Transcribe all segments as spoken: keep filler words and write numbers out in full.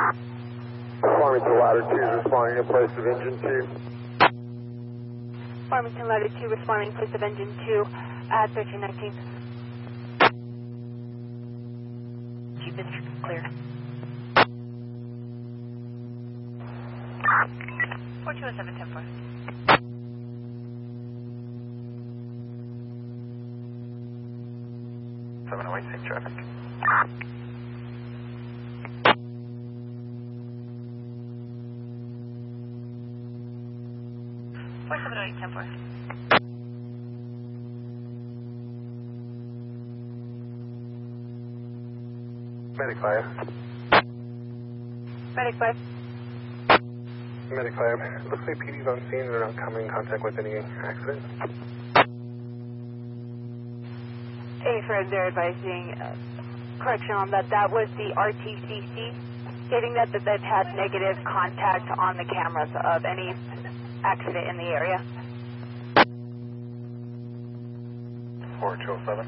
Farmington Ladder two responding in place of engine two. Farmington Ladder two responding in place of engine two at thirteen nineteen. Keep it clear. four two oh seven, ten four. seven oh eight, same traffic. four seven oh eight, ten four. Medic five. Medic five. Medic five. Looks like P D's on scene. They're not coming in contact with any accident. A Fred, they're advising, uh, correction on that, that was the R T C C, stating that that they've had negative contact on the cameras of any accident in the area. four two oh seven.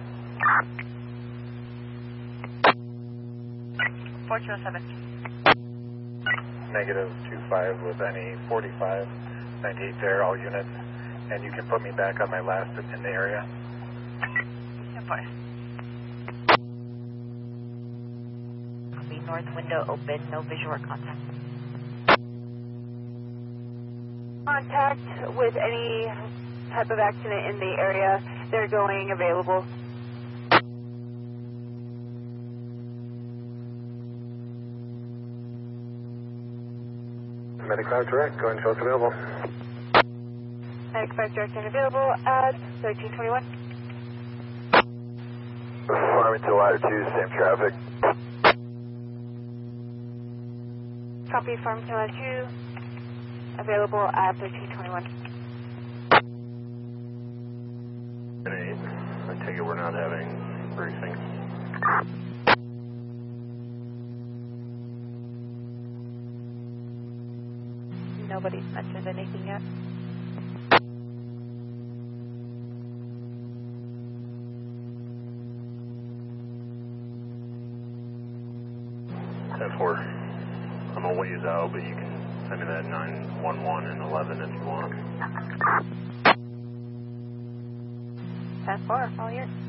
four two oh seven. Negative two five with any forty-five ninety-eight there, all units. And you can put me back on my last in the area. ten four. Copy, north window open, no visual or contact. Contact with any type of accident in the area, they're going available. Medic five direct, go and show us available. Medic five direct and available at thirteen twenty-one. Farmington Ladder two, same traffic. Copy, Farmington Ladder two, available at thirteen twenty-one. eight. I take it we're not having briefings. Nobody's mentioned anything yet. ten four. I'm a ways out, but you can send me that nine one one and eleven if you want. ten four, all here.